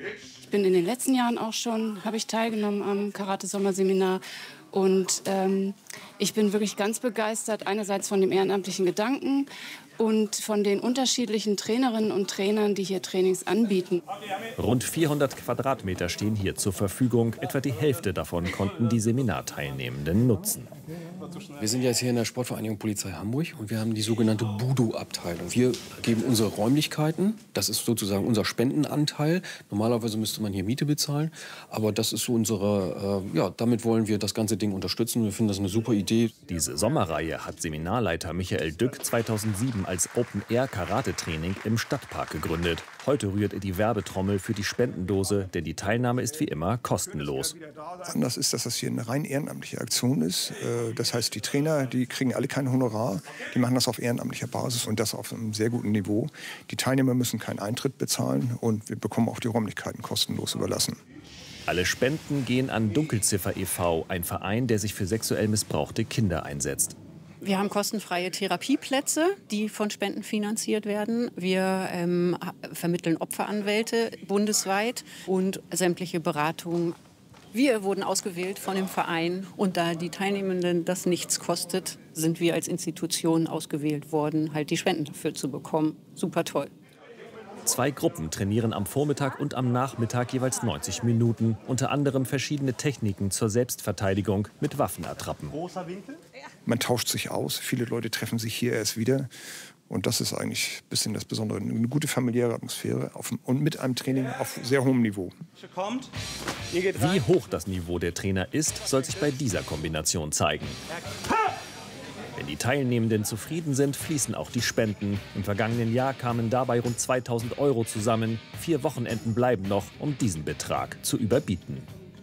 Ich bin in den letzten Jahren auch schon, habe ich teilgenommen am Karate-Sommerseminar. Und ich bin wirklich ganz begeistert, einerseits von dem ehrenamtlichen Gedanken und von den unterschiedlichen Trainerinnen und Trainern, die hier Trainings anbieten. Rund 400 Quadratmeter stehen hier zur Verfügung. Etwa die Hälfte davon konnten die Seminarteilnehmenden nutzen. Wir sind jetzt hier in der Sportvereinigung Polizei Hamburg und wir haben die sogenannte Budo-Abteilung. Wir geben unsere Räumlichkeiten, das ist sozusagen unser Spendenanteil. Normalerweise müsste man hier Miete bezahlen, aber das ist so unsere, damit wollen wir das ganze Ding unterstützen. Wir finden das eine super Idee. Diese Sommerreihe hat Seminarleiter Michael Dück 2007 als Open-Air-Karate-Training im Stadtpark gegründet. Heute rührt er die Werbetrommel für die Spendendose, denn die Teilnahme ist wie immer kostenlos. Anders ist, dass das hier eine rein ehrenamtliche Aktion ist. Das heißt, die Trainer, die kriegen alle kein Honorar. Die machen das auf ehrenamtlicher Basis und das auf einem sehr guten Niveau. Die Teilnehmer müssen keinen Eintritt bezahlen und wir bekommen auch die Räumlichkeiten kostenlos überlassen. Alle Spenden gehen an Dunkelziffer e.V., ein Verein, der sich für sexuell missbrauchte Kinder einsetzt. Wir haben kostenfreie Therapieplätze, die von Spenden finanziert werden. Wir vermitteln Opferanwälte bundesweit und sämtliche Beratungen. Wir wurden ausgewählt von dem Verein und da die Teilnehmenden das nichts kostet, sind wir als Institution ausgewählt worden, halt die Spenden dafür zu bekommen. Super toll. 2 Gruppen trainieren am Vormittag und am Nachmittag jeweils 90 Minuten. Unter anderem verschiedene Techniken zur Selbstverteidigung mit Waffenattrappen. Man tauscht sich aus, viele Leute treffen sich hier erst wieder. Und das ist eigentlich ein bisschen das Besondere. Eine gute familiäre Atmosphäre und mit einem Training auf sehr hohem Niveau. Wie hoch das Niveau der Trainer ist, soll sich bei dieser Kombination zeigen. Wenn die Teilnehmenden zufrieden sind, fließen auch die Spenden. Im vergangenen Jahr kamen dabei rund 2.000 € zusammen. 4 Wochenenden bleiben noch, um diesen Betrag zu überbieten.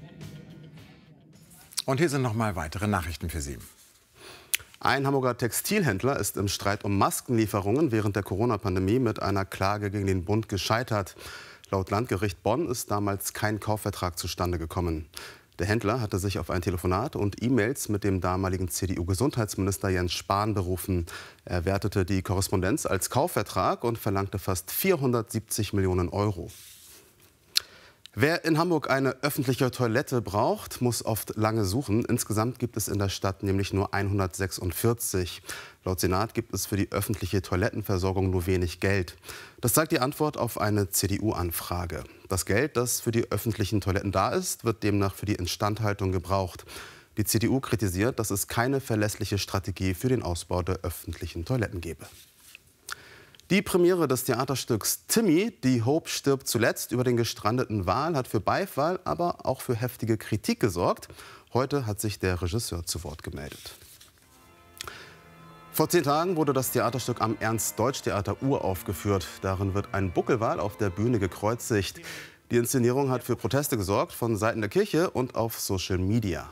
Und hier sind noch mal weitere Nachrichten für Sie. Ein Hamburger Textilhändler ist im Streit um Maskenlieferungen während der Corona-Pandemie mit einer Klage gegen den Bund gescheitert. Laut Landgericht Bonn ist damals kein Kaufvertrag zustande gekommen. Der Händler hatte sich auf ein Telefonat und E-Mails mit dem damaligen CDU-Gesundheitsminister Jens Spahn berufen. Er wertete die Korrespondenz als Kaufvertrag und verlangte fast 470 Millionen €. Wer in Hamburg eine öffentliche Toilette braucht, muss oft lange suchen. Insgesamt gibt es in der Stadt nämlich nur 146. Laut Senat gibt es für die öffentliche Toilettenversorgung nur wenig Geld. Das zeigt die Antwort auf eine CDU-Anfrage. Das Geld, das für die öffentlichen Toiletten da ist, wird demnach für die Instandhaltung gebraucht. Die CDU kritisiert, dass es keine verlässliche Strategie für den Ausbau der öffentlichen Toiletten gebe. Die Premiere des Theaterstücks Timmy, die Hope stirbt zuletzt über den gestrandeten Wal, hat für Beifall, aber auch für heftige Kritik gesorgt. Heute hat sich der Regisseur zu Wort gemeldet. Vor 10 Tagen wurde das Theaterstück am Ernst-Deutsch-Theater uraufgeführt. Darin wird ein Buckelwal auf der Bühne gekreuzigt. Die Inszenierung hat für Proteste gesorgt von Seiten der Kirche und auf Social Media.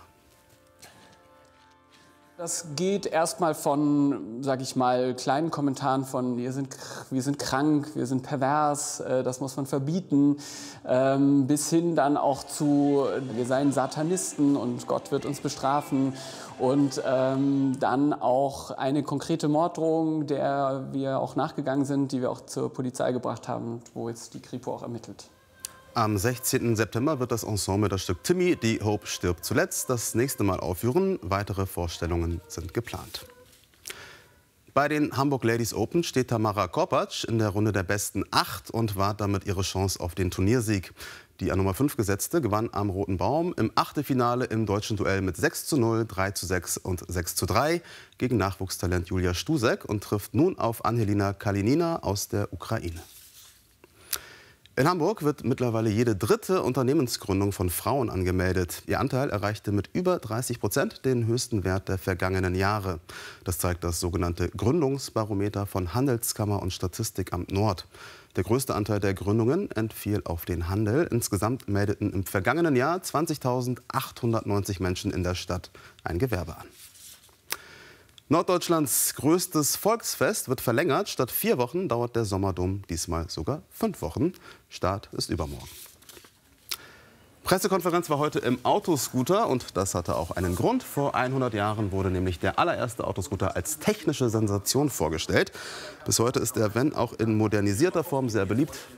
Das geht erstmal von, sag ich mal, kleinen Kommentaren von wir sind krank, wir sind pervers, das muss man verbieten, bis hin dann auch zu wir seien Satanisten und Gott wird uns bestrafen. Und dann auch eine konkrete Morddrohung, der wir auch nachgegangen sind, die wir auch zur Polizei gebracht haben, wo jetzt die Kripo auch ermittelt. Am 16. September wird das Ensemble das Stück Timmy, die Hope stirbt zuletzt, das nächste Mal aufführen. Weitere Vorstellungen sind geplant. Bei den Hamburg Ladies Open steht Tamara Korpatsch in der Runde der besten 8 und wahrt damit ihre Chance auf den Turniersieg. Die an Nummer 5 gesetzte gewann am Roten Baum im Achtelfinale im deutschen Duell mit 6:0, 3:6 und 6:3 gegen Nachwuchstalent Julia Stusek und trifft nun auf Angelina Kalinina aus der Ukraine. In Hamburg wird mittlerweile jede 3. Unternehmensgründung von Frauen angemeldet. Ihr Anteil erreichte mit über 30% den höchsten Wert der vergangenen Jahre. Das zeigt das sogenannte Gründungsbarometer von Handelskammer und Statistikamt Nord. Der größte Anteil der Gründungen entfiel auf den Handel. Insgesamt meldeten im vergangenen Jahr 20.890 Menschen in der Stadt ein Gewerbe an. Norddeutschlands größtes Volksfest wird verlängert. Statt 4 Wochen dauert der Sommerdom diesmal sogar 5 Wochen. Start ist übermorgen. Pressekonferenz war heute im Autoscooter und das hatte auch einen Grund. Vor 100 Jahren wurde nämlich der allererste Autoscooter als technische Sensation vorgestellt. Bis heute ist er, wenn auch in modernisierter Form, sehr beliebt.